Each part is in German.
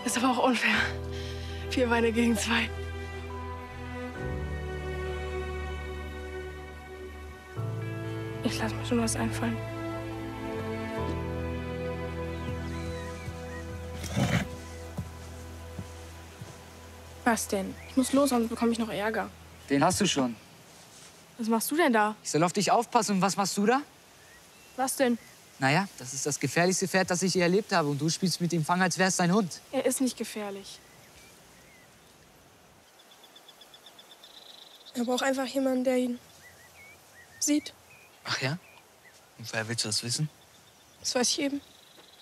Ist aber auch unfair. 4 Beine gegen 2. Ich lasse mir schon was einfallen. Was denn? Ich muss los, sonst bekomme ich noch Ärger. Den hast du schon. Was machst du denn da? Ich soll auf dich aufpassen. Und was machst du da? Was denn? Naja, das ist das gefährlichste Pferd, das ich je erlebt habe. Und du spielst mit dem Fang, als wär's dein Hund. Er ist nicht gefährlich. Er braucht einfach jemanden, der ihn sieht. Ach ja? Und woher willst du das wissen? Das weiß ich eben.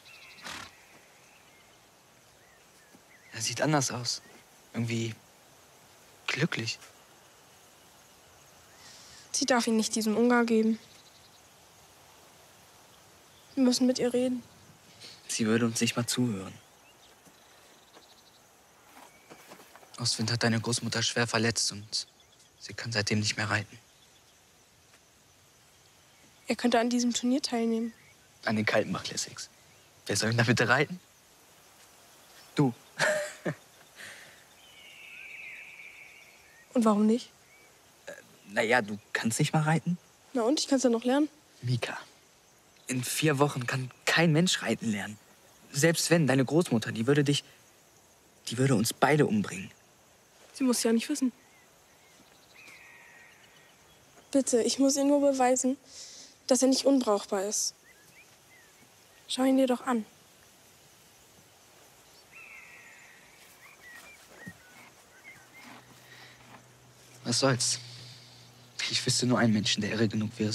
Er sieht anders aus. Irgendwie glücklich. Sie darf ihn nicht diesem Ungar geben. Wir müssen mit ihr reden. Sie würde uns nicht mal zuhören. Ostwind hat deine Großmutter schwer verletzt und sie kann seitdem nicht mehr reiten. Er könnte an diesem Turnier teilnehmen. An den Kaltenbach Classics. Wer soll denn da bitte reiten? Du. Und warum nicht? Naja, du kannst nicht mal reiten? Na und? Ich kann es ja noch lernen. Mika, in 4 Wochen kann kein Mensch reiten lernen. Selbst wenn, deine Großmutter, die würde uns beide umbringen. Sie muss ja nicht wissen. Bitte, ich muss ihr nur beweisen, dass er nicht unbrauchbar ist. Schau ihn dir doch an. Was soll's? Ich wüsste nur einen Menschen, der irre genug wäre,